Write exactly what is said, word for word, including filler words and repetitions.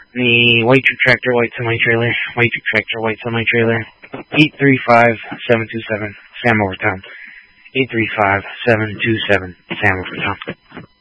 The white truck tractor, white semi-trailer, white truck tractor, white semi-trailer, eight three five, seven two seven, Sam Overtown. eight three five, seven two seven, Sam Overtown.